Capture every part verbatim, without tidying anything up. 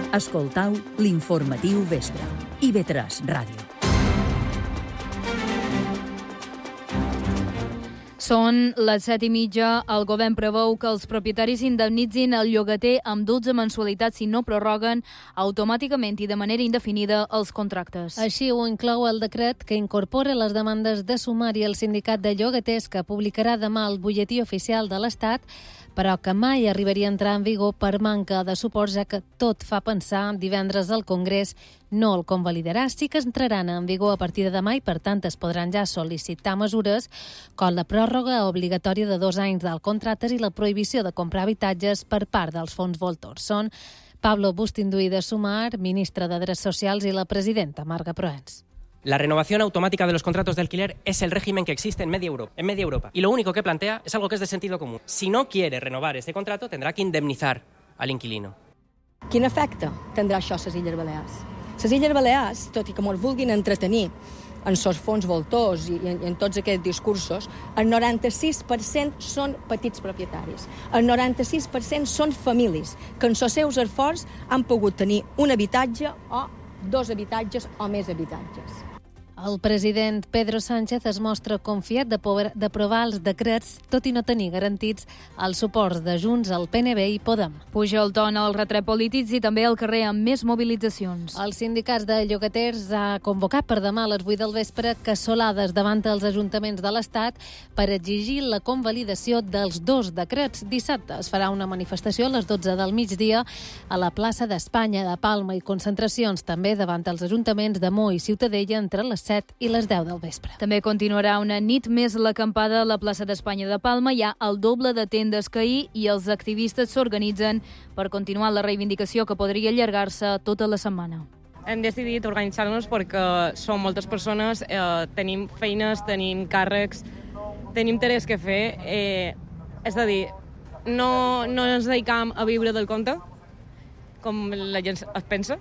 Escoltau l'informatiu vespre. I ve tres Ràdio. Són les set i mitja. El govern preveu que els propietaris indemnitzin el llogater amb dotze mensualitats si no prorroguen automàticament i de manera indefinida els contractes. Així ho inclou el decret que incorpora les demandes de sumari al sindicat de llogaters que publicarà demà el butlletí oficial de l'Estat, però que mai arribaria a entrar en vigor per manca de suport, ja que tot fa pensar divendres al Congrés no el convalidarà. Sí que entraran en vigor a partir de demà i, per tant, es podran ja sol·licitar mesures com la pròrroga obligatòria de dos anys del contractes i la prohibició de comprar habitatges per part dels fons voltors. Són Pablo Bustinduy de Sumar, ministre de Drets Socials, i la presidenta Marga Proens. La renovación automática de los contratos de alquiler es el régimen que existe en media Europa, en media Europa. Y lo único que plantea es algo que es de sentido común. Si no quiere renovar este contrato, tendrà que indemnizar al inquilino. Quin efecte tindrà això a les Illes Balears? Les Illes Balears, tot i que ens vulguin entretenir en els fons voltors i en, en tots aquests discursos, el noranta-sis per cent són petits propietaris. El noranta-sis per cent són famílies que en els seus esforços han pogut tenir un habitatge o dos habitatges o més habitatges. El president Pedro Sánchez es mostra confiat d'aprovar els decrets, tot i no tenir garantits els suports de Junts, el P N B i Podem. Puja el ton al retret polítics i també al carrer amb més mobilitzacions. Els sindicats de llogaters ha convocat per demà a les vuit del vespre cassolades davant els ajuntaments de l'Estat per exigir la convalidació dels dos decrets. Dissabte es farà una manifestació a les dotze del migdia a la plaça d'Espanya de Palma i concentracions també davant els ajuntaments de Mo i Ciutadella entre les set i les deu del vespre. També continuarà una nit més l'acampada a la plaça d'Espanya de Palma. Hi ha el doble de tendes que ahir i els activistes s'organitzen per continuar la reivindicació que podria allargar-se tota la setmana. Hem decidit organitzar-nos perquè som moltes persones, eh, tenim feines, tenim càrrecs, tenim tarees que fer. Eh, és a dir, no, no ens dedicam a viure del conte, com la gent es pensa,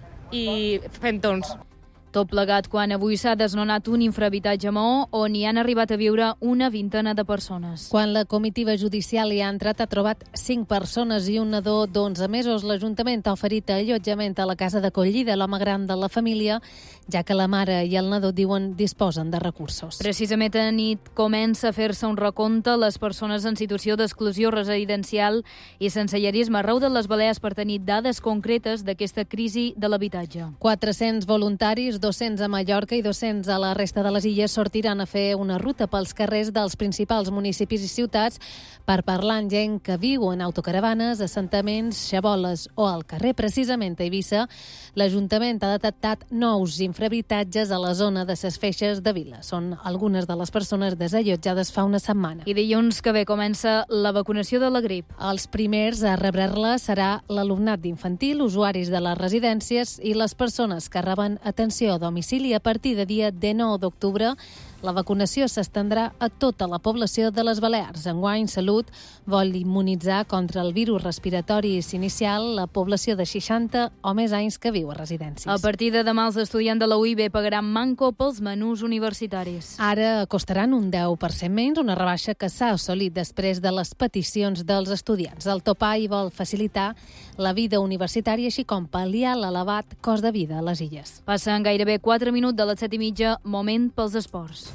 i fem torns. Tot plegat quan avui s'ha desnonat un infrahabitatge a Maó on hi han arribat a viure una vintena de persones. Quan la comitiva judicial hi ha entrat ha trobat cinc persones i un nadó d'onze mesos. L'Ajuntament ha oferit allotjament a la casa d'acollida l'home gran de la família, ja que la mare i el nadó, diuen, disposen de recursos. Precisament a nit comença a fer-se un recompte a les persones en situació d'exclusió residencial i sensellarisme arreu de les Balears per tenir dades concretes d'aquesta crisi de l'habitatge. quatre-cents voluntaris, dos-cents a Mallorca i dos-cents a la resta de les illes, sortiran a fer una ruta pels carrers dels principals municipis i ciutats per parlar amb gent que viu en autocaravanes, assentaments, xaboles o al carrer. Precisament a Eivissa, l'Ajuntament ha detectat nous infrahabitatges a la zona de ses Feixes de Vila. Són algunes de les persones desallotjades fa una setmana. I dilluns que ve comença la vacunació de la grip. Els primers a rebre-la serà l'alumnat d'infantil, usuaris de les residències i les persones que reben atenció a domicili. A partir de dia dinou d'octubre, la vacunació s'estendrà a tota la població de les Balears. Enguany, Salut vol immunitzar contra el virus respiratori inicial la població de seixanta o més anys que viu a residències. A partir de demà, els estudiants de la U I B pagaran manco pels menús universitaris. Ara costaran un deu per cent menys, una rebaixa que s'ha assolit després de les peticions dels estudiants. El topall vol facilitar la vida universitària, així com pal·liar l'elevat cost de vida a les illes. Passen gairebé quatre minuts de les set i mitja, moment pels esports.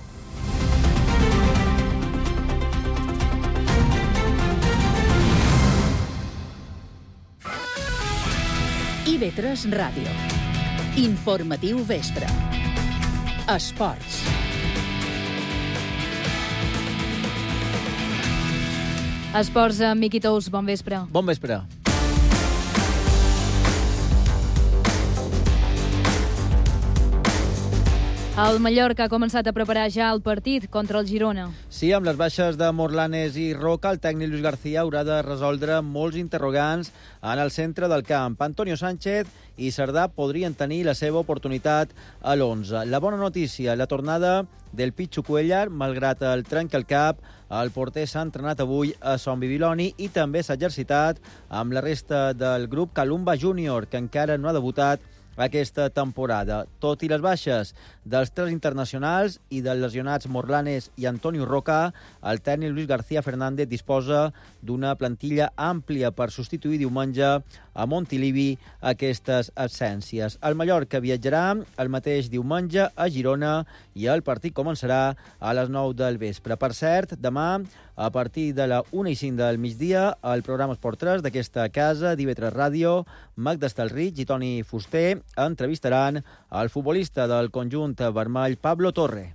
I ve tres Ràdio. Informatiu vespre. Esports. Esports amb Miqui Tous. Bon vespre. Bon vespre. El Mallorca ha començat a preparar ja el partit contra el Girona. Sí, amb les baixes de Morlanes i Roca, el tècnic Luis García haurà de resoldre molts interrogants en el centre del camp. Antonio Sánchez i Cerdà podrien tenir la seva oportunitat a l'onze. La bona notícia, la tornada del Pichu Cuellar, malgrat el trenc al cap, el porter s'ha entrenat avui a Son Bibiloni i també s'ha exercitat amb la resta del grup Calumba Júnior, que encara no ha debutat aquesta temporada. Tot i les baixes dels tres internacionals i dels lesionats Morlanes i Antonio Roca, el tècnic Luis García Fernández disposa d'una plantilla àmplia per substituir diumenge a Montilivi aquestes absències. El Mallorca viatjarà el mateix diumenge a Girona i el partit començarà a les nou del vespre. Per cert, demà, a partir de la una i cinc del migdia, el programa Esport tres d'aquesta casa, d'I V tres Ràdio, Magda Estalrich i Toni Fuster entrevistaran el futbolista del conjunt vermell Pablo Torre.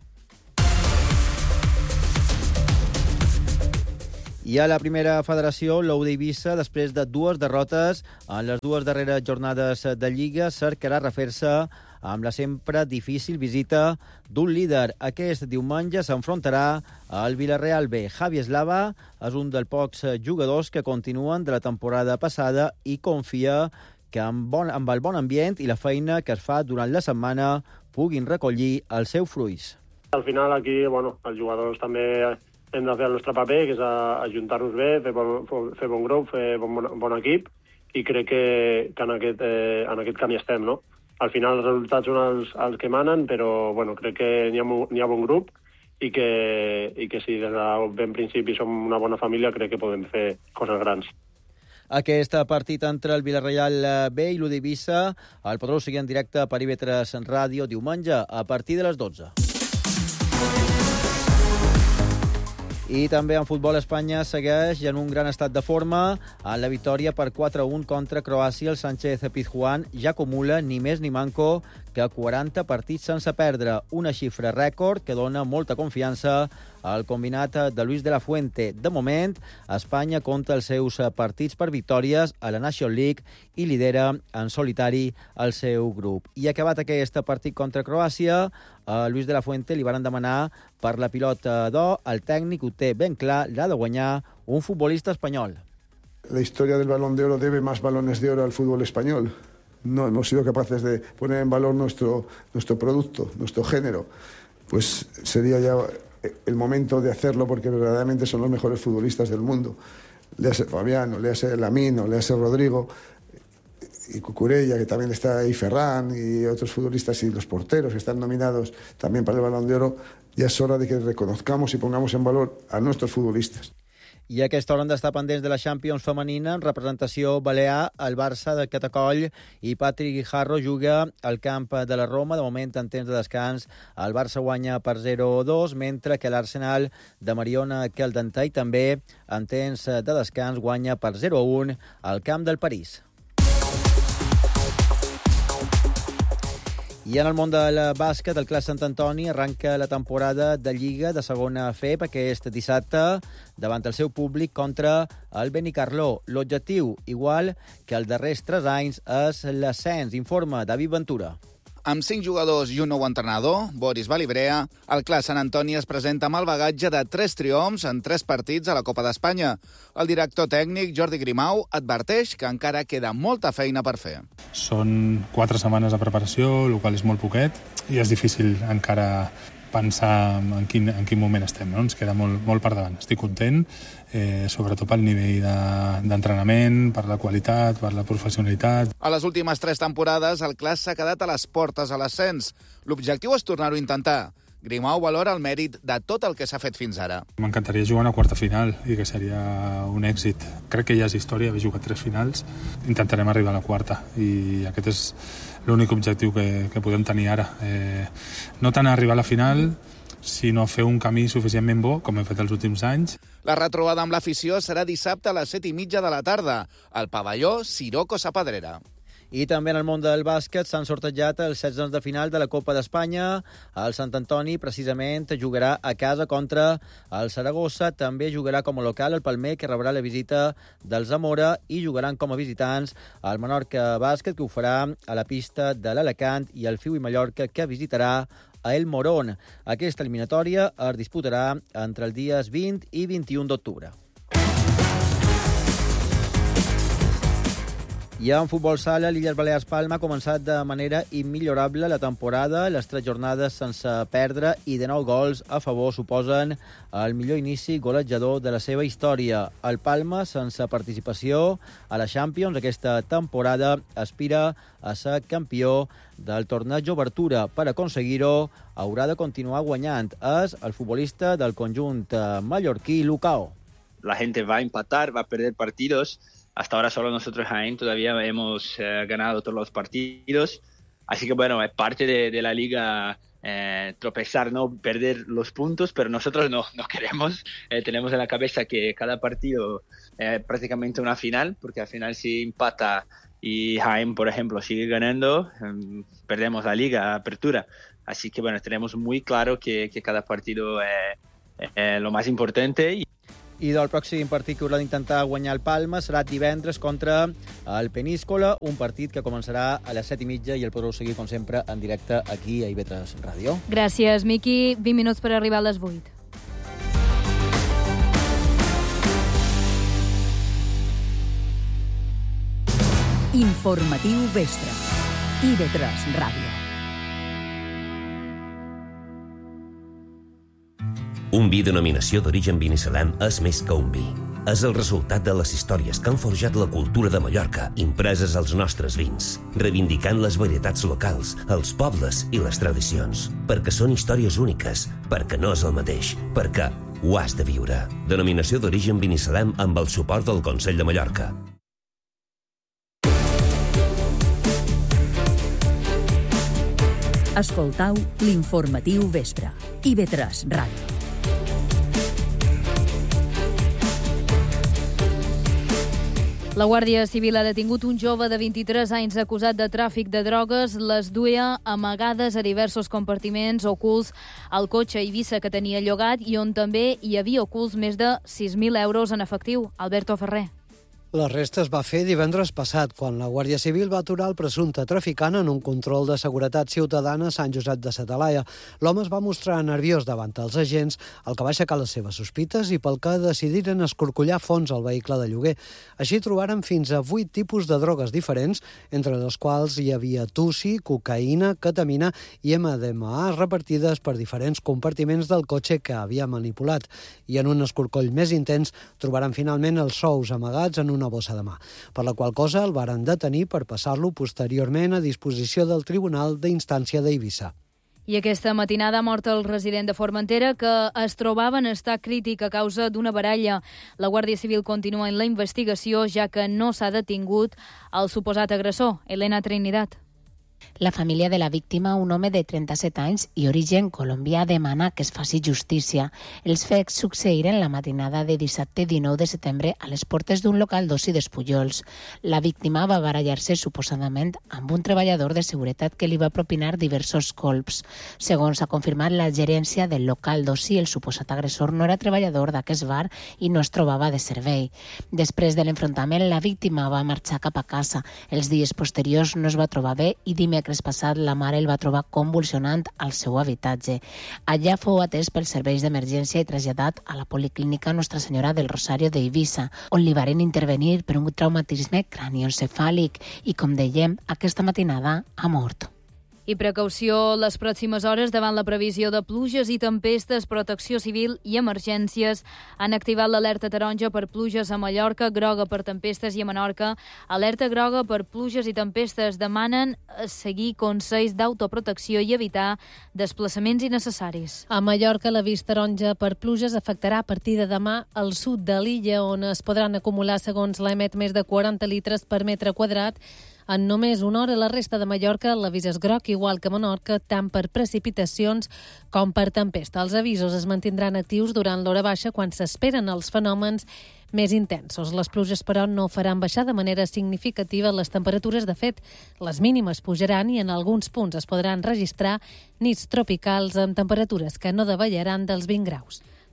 I a la primera federació, l'Ou d'Eivissa, després de dues derrotes en les dues darreres jornades de Lliga, cercarà refer-se amb la sempre difícil visita d'un líder. Aquest diumenge s'enfrontarà al Villarreal B. Javi Eslava és un dels pocs jugadors que continuen de la temporada passada i confia que amb, bon, amb el bon ambient i la feina que es fa durant la setmana puguin recollir els seus fruits. Al final aquí, bueno, els jugadors també hem de fer el nostre paper, que és ajuntar-nos bé, fer bon, fer bon grup, fer bon, bon equip, i crec que, que en, aquest, eh, en aquest camí estem, no? Al final els resultats són els, els que manen, però bueno, crec que n'hi ha, n'hi ha bon grup i que, i que si des de ben principi som una bona família, crec que podem fer coses grans. Aquest partit entre el Villarreal B i l'Ou d'Eivissa el podreu seguir en directe per I V tres Ràdio diumenge a partir de les dotze. I també en futbol, Espanya segueix en un gran estat de forma. En la victòria per quatre a un contra Croàcia, el Sánchez Pizjuán ja acumula ni més ni manco que quaranta partits sense perdre, una xifra rècord que dona molta confiança al combinat de Luis de la Fuente. De moment, Espanya compta els seus partits per victòries a la National League i lidera en solitari el seu grup. I acabat aquest partit contra Croàcia, a Luis de la Fuente li van demanar per la pilota d'or. El tècnic ho té ben clar, l'ha de guanyar un futbolista espanyol. La historia del Balón de Oro debe más balones de oro al fútbol español. No hemos sido capaces de poner en valor nuestro, nuestro producto, nuestro género. Pues sería ya el momento de hacerlo, porque verdaderamente son los mejores futbolistas del mundo. Léase Fabiano, léase Lamino, léase Rodrigo y Cucurella, que también está ahí, Ferran y otros futbolistas, y los porteros que están nominados también para el Balón de Oro. Ya es hora de que reconozcamos y pongamos en valor a nuestros futbolistas. I a aquesta hora han d'estar pendents de la Champions femenina en representació balear, el Barça de Catacoll i Patrick Guijarro juga al camp de la Roma. De moment, en temps de descans, el Barça guanya per zero a dos, mentre que l'Arsenal de Mariona Caldentay també en temps de descans guanya per zero a un al camp del París. I en el món del bàsquet, el Clas Sant Antoni arranca la temporada de Lliga de segona F E P aquest dissabte davant el seu públic contra el Benicarló. L'objectiu, igual que els darrers tres anys, és l'ascens, informa David Ventura. Amb cinc jugadors i un nou entrenador, Boris Balibrea, el Clas Sant Antoni es presenta amb el bagatge de tres triomfs en tres partits a la Copa d'Espanya. El director tècnic, Jordi Grimau, adverteix que encara queda molta feina per fer. Són quatre setmanes de preparació, el qual és molt poquet, i és difícil encara pensar en quin, en quin moment estem, no? Ens queda molt, molt per davant. Estic content, eh, sobretot pel nivell de, d'entrenament, per la qualitat, per la professionalitat. A les últimes tres temporades, el Clas s'ha quedat a les portes a l'ascens. L'objectiu és tornar-ho a intentar. Grimau valora el mèrit de tot el que s'ha fet fins ara. M'encantaria jugar una quarta final i que seria un èxit. Crec que ja és història haver jugat tres finals. Intentarem arribar a la quarta i aquest és l'únic objectiu que, que podem tenir ara. Eh, no tant arribar a la final, sinó fer un camí suficientment bo, com hem fet els últims anys. La retrobada amb l'afició serà dissabte a les set i mitja de la tarda, al pavelló Sirocco Sapadrera. I també en el món del bàsquet s'han sortejat els setzens de final de la Copa d'Espanya. El Sant Antoni, precisament, jugarà a casa contra el Saragossa. També jugarà com a local el Palmer, que rebrà la visita del Zamora, i jugaran com a visitants el Menorca Bàsquet, que ho farà a la pista de l'Alacant, i el Fiu i Mallorca, que visitarà a El Morón. Aquesta eliminatòria es disputarà entre els dies vint i vint-i-un d'octubre. I en futbol sala, l'Illes Balears Palma ha començat de manera immillorable la temporada. Les tres jornades sense perdre i de nou gols a favor suposen el millor inici golejador de la seva història. El Palma, sense participació a la Champions aquesta temporada, aspira a ser campió del torneig d'obertura. Per aconseguir-ho, haurà de continuar guanyant. És el futbolista del conjunt mallorquí, Lucao. La gente va a empatar, va a perder partidos. Hasta ahora solo nosotros, Jaén, todavía hemos eh, ganado todos los partidos. Así que, bueno, es parte de, de la liga eh, tropezar, no perder los puntos, pero nosotros no, no queremos. Eh, tenemos en la cabeza que cada partido es eh, prácticamente una final, porque al final si empata y Jaén, por ejemplo, sigue ganando, eh, perdemos la liga, apertura. Así que, bueno, tenemos muy claro que, que cada partido es eh, eh, lo más importante. Y I del pròxim partit que haurà d'intentar guanyar el Palma serà divendres contra el Peníscola, un partit que començarà a les set i mitja i el podreu seguir, com sempre, en directe aquí a I V tres Ràdio. Gràcies, Miqui. vint minuts per arribar a les vuit. Informatiu Vespre. I V tres Ràdio. Un vi denominació d'origen Binissalem és més que un vi. És el resultat de les històries que han forjat la cultura de Mallorca, impreses als nostres vins, reivindicant les varietats locals, els pobles i les tradicions. Perquè són històries úniques, perquè no és el mateix, perquè ho has de viure. Denominació d'origen Binissalem amb el suport del Consell de Mallorca. Escoltau l'informatiu Vespre. I V tres Ràdio. La Guàrdia Civil ha detingut un jove de vint-i-tres anys acusat de tràfic de drogues. Les duia amagades a diversos compartiments ocults al cotxe Eivissa que tenia llogat i on també hi havia ocults més de sis mil euros en efectiu. Alberto Ferrer. L'arrest es va fer divendres passat, quan la Guàrdia Civil va aturar el presumpte traficant en un control de seguretat ciutadana a Sant Josep de sa Talaia. L'home es va mostrar nerviós davant els agents, el que va aixecar les seves sospites i pel que decidiren escorcollar fons al vehicle de lloguer. Així trobaren fins a vuit tipus de drogues diferents, entre les quals hi havia tussi, cocaïna, ketamina i M D M A repartides per diferents compartiments del cotxe que havia manipulat. I en un escorcoll més intens trobaran finalment els sous amagats en una una bossa de mà, per la qual cosa el varen detenir per passar-lo posteriorment a disposició del Tribunal d'Instància d'Eivissa. I aquesta matinada ha mort el resident de Formentera que es trobava en estat crític a causa d'una baralla. La Guàrdia Civil continua en la investigació, ja que no s'ha detingut el suposat agressor, Elena Trinidad. La família de la víctima, un home de trenta-set anys i origen colombià, demana que es faci justícia. Els fets succeïren la matinada de dissabte dinou de setembre a les portes d'un local d'oci d'Espullols. La víctima va barallar-se suposadament amb un treballador de seguretat que li va propinar diversos colps. Segons ha confirmat la gerència del local d'oci, el suposat agressor no era treballador d'aquest bar i no es trobava de servei. Després de l'enfrontament, la víctima va marxar cap a casa. Els dies posteriors no es va trobar bé i dimecres passat la mare el va trobar convulsionant al seu habitatge. Allà fou atès pels serveis d'emergència i traslladat a la Policlínica Nostra Senyora del Rosario d'Eivissa, on li varen intervenir per un traumatisme cranioencefàlic i, com dèiem, aquesta matinada ha mort. I precaució les pròximes hores davant la previsió de pluges i tempestes. Protecció Civil i Emergències han activat l'alerta taronja per pluges a Mallorca, groga per tempestes i a Menorca. Alerta groga per pluges i tempestes. Demanen seguir consells d'autoprotecció i evitar desplaçaments innecessaris. A Mallorca, l'avís taronja per pluges afectarà a partir de demà al sud de l'illa, on es podran acumular, segons l'E M E T, més de quaranta litres per metre quadrat. En només una hora, la resta de Mallorca l'avís és groc, igual que Menorca, tant per precipitacions com per tempesta. Els avisos es mantindran actius durant l'hora baixa, quan s'esperen els fenòmens més intensos. Les pluges, però, no faran baixar de manera significativa les temperatures. De fet, les mínimes pujaran i en alguns punts es podran registrar nits tropicals amb temperatures que no davallaran dels vint graus.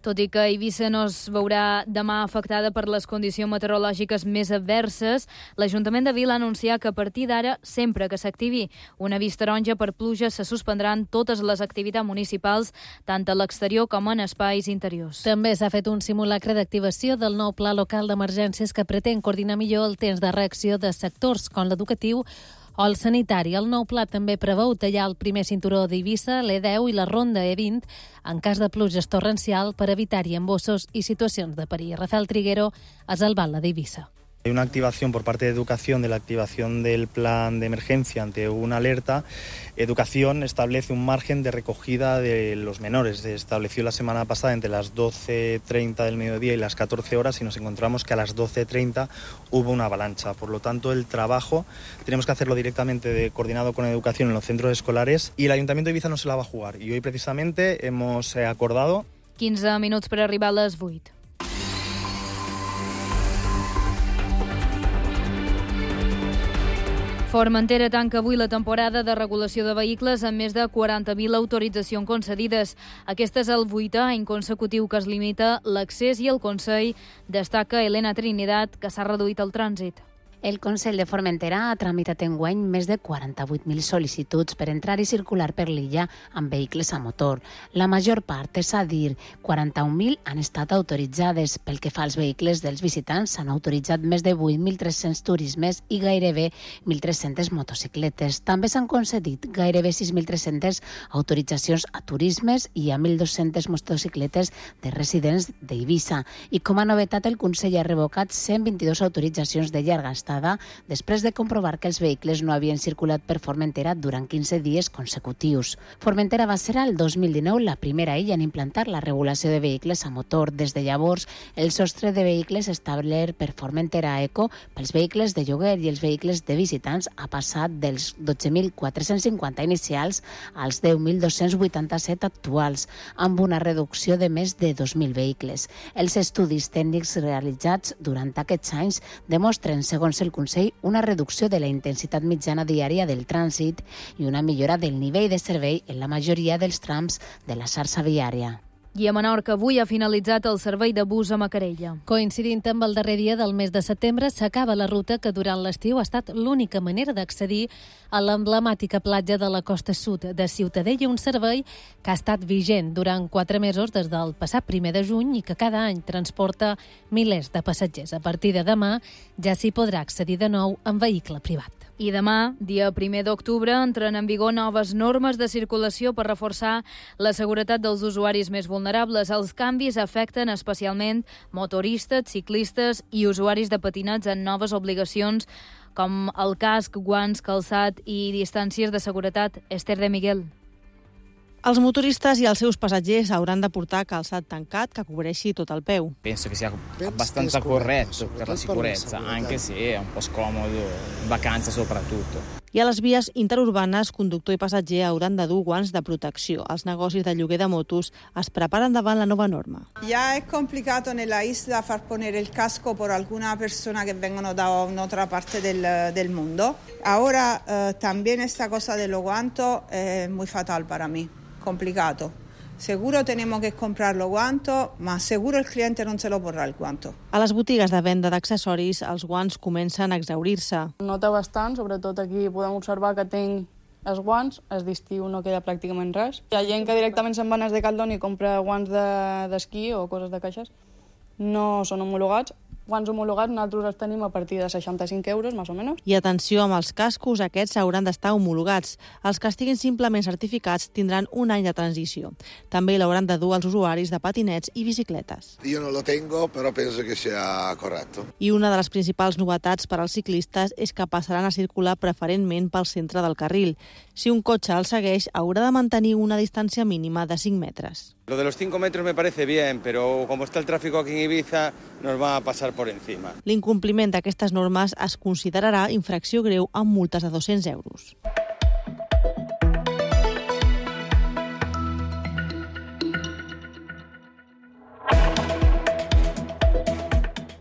Tot i que Eivissa no es veurà demà afectada per les condicions meteorològiques més adverses, l'Ajuntament de Vila ha anunciat que a partir d'ara, sempre que s'activi un avís taronja per pluja, se suspendran totes les activitats municipals, tant a l'exterior com en espais interiors. També s'ha fet un simulacre d'activació del nou Pla Local d'Emergències que pretén coordinar millor el temps de reacció de sectors com l'educatiu o el sanitari. El nou pla també preveu tallar el primer cinturó d'Eivissa, l'E deu i la ronda E vint en cas de pluges torrencial per evitar-hi embossos i situacions de perill. Rafael Triguero és al Batlle d'Eivissa. Hay una activación por parte de Educación de la activación del plan de emergencia ante una alerta. Educación establece un margen de recogida de los menores. Se estableció la semana pasada entre las doce treinta del mediodía y las catorce horas y nos encontramos que a las doce treinta hubo una avalancha. Por lo tanto, el trabajo tenemos que hacerlo directamente de, coordinado con Educación en los centros escolares y el Ayuntamiento de Eivissa no se la va a jugar. Y hoy precisamente hemos eh, acordado... quinze minuts per arribar a les vuit. Formentera tanca avui la temporada de regulació de vehicles amb més de quaranta mil autoritzacions concedides. Aquest és el vuitè any consecutiu que es limita l'accés i el Consell. Destaca Elena Trinidad, que s'ha reduït el trànsit. El Consell de Formentera ha tramitat enguany més de quaranta-vuit mil sol·licituds per entrar i circular per l'illa amb vehicles a motor. La major part, és a dir, quaranta-un mil han estat autoritzades. Pel que fa als vehicles dels visitants, s'han autoritzat més de vuit mil tres-cents turismes i gairebé mil tres-centes motocicletes. També s'han concedit gairebé sis mil tres-centes autoritzacions a turismes i a mil dos-centes motocicletes de residents d'Eivissa. I com a novetat, el Consell ha revocat cent vint-i-dues autoritzacions de llarga estada després de comprovar que els vehicles no havien circulat per Formentera durant quinze dies consecutius. Formentera va ser el dos mil dinou la primera illa en implantar la regulació de vehicles a motor. Des de llavors, el sostre de vehicles establert per Formentera Eco pels vehicles de lloguer i els vehicles de visitants ha passat dels dotze mil quatre-cents cinquanta inicials als deu mil dos-cents vuitanta-set actuals, amb una reducció de més de dos mil vehicles. Els estudis tècnics realitzats durant aquests anys demostren, segons el Consell, una reducció de la intensitat mitjana diària del trànsit i una millora del nivell de servei en la majoria dels trams de la xarxa viària. I a Menorca avui ha finalitzat el servei de bus a Macarella. Coincidint amb el darrer dia del mes de setembre, s'acaba la ruta que durant l'estiu ha estat l'única manera d'accedir a l'emblemàtica platja de la costa sud de Ciutadella, un servei que ha estat vigent durant quatre mesos des del passat primer de juny i que cada any transporta milers de passatgers. A partir de demà ja s'hi podrà accedir de nou en vehicle privat. I demà, dia primer d'octubre, entren en vigor noves normes de circulació per reforçar la seguretat dels usuaris més vulnerables. Els canvis afecten especialment motoristes, ciclistes i usuaris de patinets en noves obligacions com el casc, guants, calçat i distàncies de seguretat. Esther de Miguel. Els motoristes i els seus passatgers hauran de portar calçat tancat que cobreixi tot el peu. Penso che sia abbastanza corretto per la sicurezza, anche se è un po' scomodo, in vacanza soprattutto. I a les vies interurbanes, conductor i passatger hauran de dur guants de protecció. Els negocis de lloguer de motos es preparen davant la nova norma. Ya es complicado en la isla far poner el casco por alguna persona que vengono da otra parte del, del mundo. Ahora eh, también esta cosa de los guantos es muy fatal para mí. Complicado. Seguro tenemos que comprar los guantos, mas seguro el cliente no se lo pondrá el guanto. A les botigues de venda d'accessoris, els guants comencen a exhaurir-se. Nota bastant, sobretot aquí podem observar que tinc els guants, és d'estiu no queda pràcticament res. Hi ha gent que directament se'n va a Decathlon i compra guants d'esquí o coses de caixes. No són homologats. Guants homologats nosaltres els tenim a partir de seixanta-cinc euros, més o menys. I atenció amb els cascos, aquests hauran d'estar homologats. Els que estiguin simplement certificats tindran un any de transició. També l'hauran de dur els usuaris de patinets i bicicletes. Yo no lo tengo, pero pienso que sea correcto. I una de les principals novetats per als ciclistes és que passaran a circular preferentment pel centre del carril. Si un cotxe el segueix, haurà de mantenir una distància mínima de cinc metres. Lo de los cinco metros me parece bien, pero como está el tráfico aquí en Ibiza, nos va a pasar por encima. L'incompliment d'aquestes normes es considerarà infracció greu amb multes de dos-cents euros.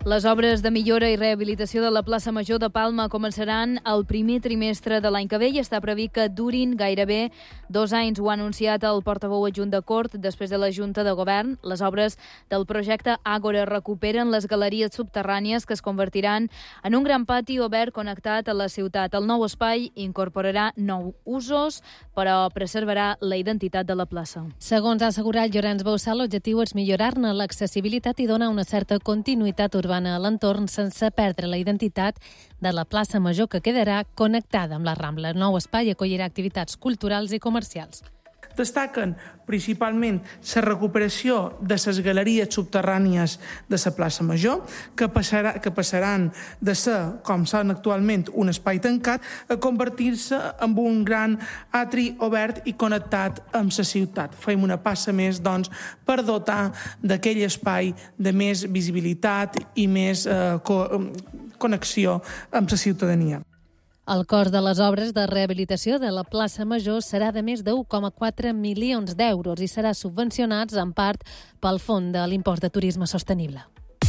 Les obres de millora i rehabilitació de la plaça Major de Palma començaran el primer trimestre de l'any que ve i està previst que durin gairebé dos anys. Ho ha anunciat el portaveu adjunt de Cort després de la Junta de Govern. Les obres del projecte Àgora recuperen les galeries subterrànies que es convertiran en un gran pati obert connectat a la ciutat. El nou espai incorporarà nou usos, però preservarà la identitat de la plaça. Segons ha assegurat Llorenç Bauçà, l'objectiu és millorar-ne l'accessibilitat i donar una certa continuïtat urbana a l'entorn sense perdre la identitat de la plaça Major, que quedarà connectada amb la Rambla. El nou espai acollirà activitats culturals i comercials. Destaquen principalment la recuperació de les galeries subterrànies de la plaça Major, que, passarà, que passaran de ser, com són actualment, un espai tancat, a convertir-se en un gran atri obert i connectat amb la ciutat. Fem una passa més, doncs, per dotar d'aquell espai de més visibilitat i més eh, co connexió amb la ciutadania. El cost de les obres de rehabilitació de la plaça Major serà de més de u coma quatre milions d'euros i serà subvencionats en part pel Fons de l'Impost de Turisme Sostenible.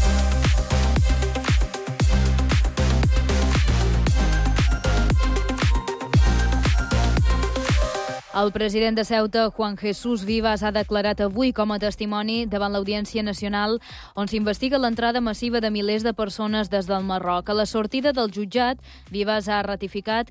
El president de Ceuta, Juan Jesús Vivas, ha declarat avui com a testimoni davant l'Audiència Nacional on s'investiga l'entrada massiva de milers de persones des del Marroc. A la sortida del jutjat, Vivas ha ratificat